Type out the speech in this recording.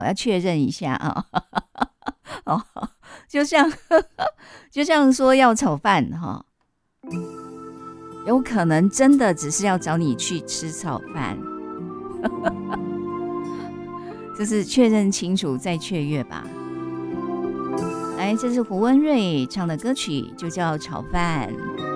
我要确认一下啊。哦，就像就像说要炒饭哈，有可能真的只是要找你去吃炒饭，就是确认清楚再雀跃吧。来，这是胡文芮唱的歌曲，就叫《炒饭》。